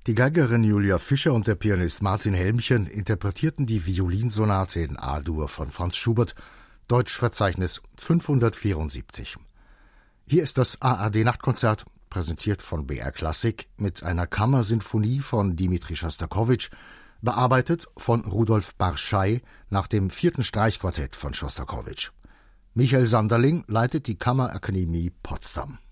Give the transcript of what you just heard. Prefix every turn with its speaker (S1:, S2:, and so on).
S1: Die Geigerin Julia Fischer und der Pianist Martin Helmchen interpretierten die Violinsonate in A-Dur von Franz Schubert, Deutschverzeichnis 574. Hier ist das ARD-Nachtkonzert, präsentiert von BR Klassik, mit einer Kammersinfonie von Dmitri Schostakowitsch, bearbeitet von Rudolf Barschei nach dem 4. Streichquartett von Schostakowitsch. Michael Sanderling leitet die Kammerakademie Potsdam.